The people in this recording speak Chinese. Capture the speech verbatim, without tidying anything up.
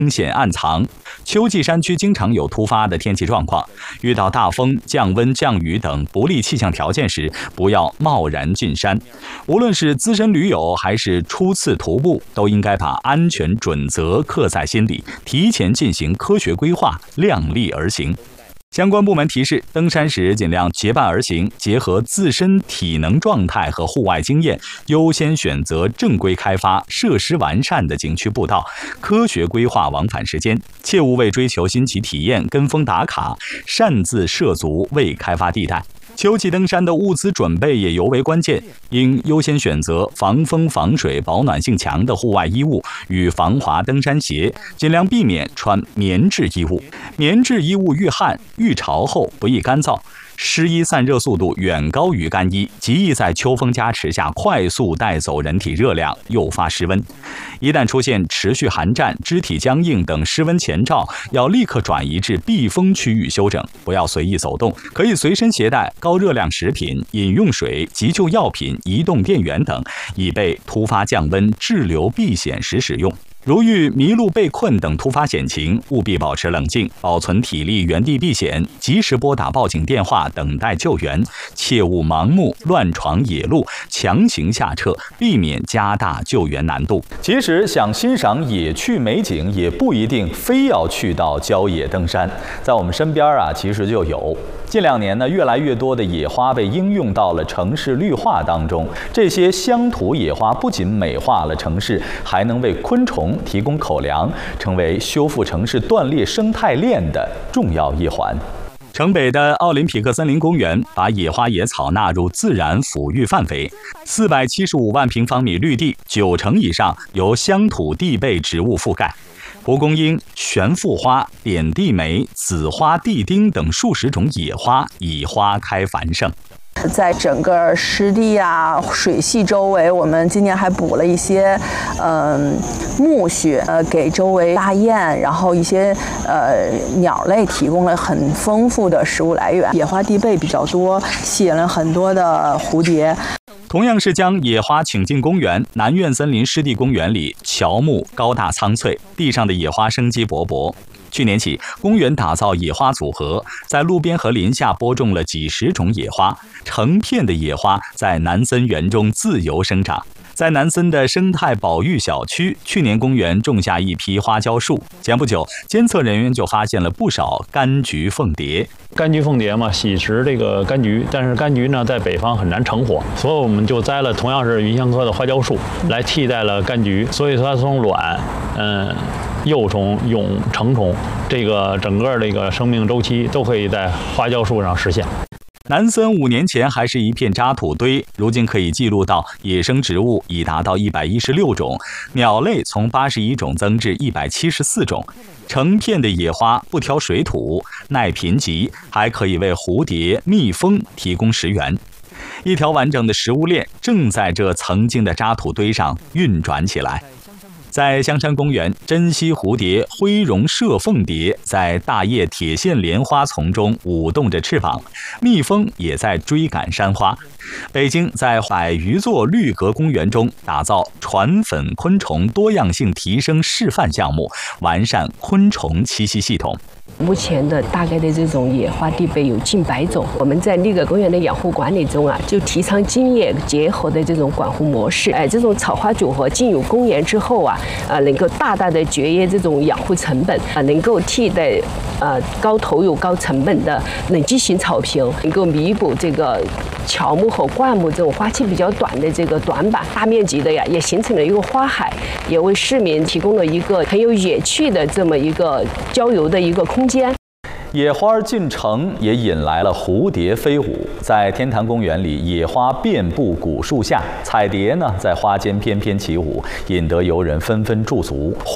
明显暗藏。秋季山区经常有突发的天气状况，遇到大风、降温、降雨等不利气象条件时，不要贸然进山。无论是资深驴友还是初次徒步，都应该把安全准则刻在心里，提前进行科学规划，量力而行。相关部门提示，登山时尽量结伴而行，结合自身体能状态和户外经验，优先选择正规开发、设施完善的景区步道，科学规划往返时间，切勿为追求新奇体验跟风打卡，擅自涉足未开发地带。秋季登山的物资准备也尤为关键，应优先选择防风防水、保暖性强的户外衣物与防滑登山鞋，尽量避免穿棉质衣物。棉质衣物遇汗、遇潮后不易干燥，湿衣散热速度远高于干衣，极易在秋风加持下快速带走人体热量，诱发失温。一旦出现持续寒战、肢体僵硬等失温前兆，要立刻转移至避风区域休整，不要随意走动。可以随身携带高热量食品、饮用水、急救药品、移动电源等，以备突发降温、滞留避险时使用。如遇迷路、被困等突发险情，务必保持冷静，保存体力，原地避险，及时拨打报警电话，等待救援。切勿盲目乱闯野路，强行下撤，避免加大救援难度。 其实，想欣赏野趣美景，也不一定非要去到郊野登山，在我们身边啊，其实就有。近两年呢，越来越多的野花被应用到了城市绿化当中。这些乡土野花不仅美化了城市，还能为昆虫提供口粮，成为修复城市断裂生态链的重要一环。 城北的奥林匹克森林公园把野花野草纳入自然抚育范围，四百七十五万平方米绿地，九成以上由乡土地被植物覆盖。蒲公英、悬附花、点地梅、紫花地丁等数十种野花以花开繁盛。 在整个湿地啊、水系周围，我们今年还补了一些，嗯、呃，苜蓿，呃，给周围大雁，然后一些呃鸟类提供了很丰富的食物来源。野花地被比较多，吸引了很多的蝴蝶。 同样是将野花请进公园，南苑森林湿地公园里，乔木高大苍翠，地上的野花生机勃勃。去年起，公园打造野花组合，在路边和林下播种了几十种野花，成片的野花在南森园中自由生长。在南森的生态保育小区，去年公园种下一批花椒树，前不久，监测人员就发现了不少柑橘凤蝶。 柑橘凤蝶嘛，喜食这个柑橘，但是柑橘呢，在北方很难成活，所以我们就栽了同样是芸香科的花椒树，来替代了柑橘。所以它从卵，嗯。幼虫、蛹、成虫，这个整个这个生命周期都可以在花椒树上实现。 南森五年前还是一片渣土堆，如今可以记录到野生植物已达到一百一十六种，鸟类从八十一种增至一百七十四种。成片的野花不挑水土，耐贫瘠，还可以为蝴蝶、蜜蜂提供食源。一条完整的食物链正在这曾经的渣土堆上运转起来。在香山公园，珍稀蝴蝶灰绒射凤蝶在大叶铁线莲花丛中舞动着翅膀，蜜蜂也在追赶山花。北京在百余座绿阁公园中打造传粉昆虫多样性提升示范项目，完善昆虫栖息系统。 目前的大概的这种野花地被有近百种，我们在绿阁公园的养护管理中啊，就提倡经验结合的这种管护模式。哎，这种草花组合进入公园之后啊，啊，能够大大的节约这种养护成本啊，能够替代呃高投入高成本的冷基型草坪，能够弥补这个乔木和灌木这种花期比较短的这个短板。大面积的呀，也形成了一个花海，也为市民提供了一个很有野趣的这么一个郊游的一个空间。 野花进城也引来了蝴蝶飞舞，在天坛公园里，野花遍布古树下，彩蝶呢在花间翩翩起舞，引得游人纷纷驻足。